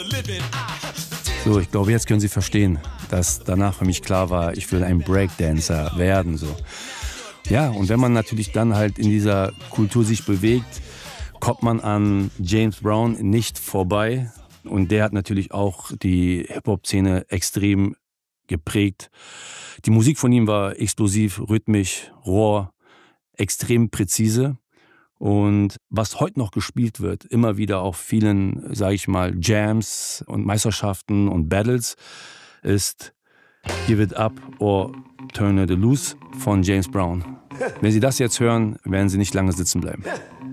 So, ich glaube, jetzt können Sie verstehen, dass danach für mich klar war, ich will ein Breakdancer werden. So. Ja, und wenn man natürlich dann halt in dieser Kultur sich bewegt, kommt man an James Brown nicht vorbei. Und der hat natürlich auch die Hip-Hop-Szene extrem geprägt. Die Musik von ihm war explosiv, rhythmisch, roh, extrem präzise. Und was heute noch gespielt wird, immer wieder auf vielen, sage ich mal, Jams und Meisterschaften und Battles, ist Give It Up or Turn It Loose von James Brown. Wenn Sie das jetzt hören, werden Sie nicht lange sitzen bleiben.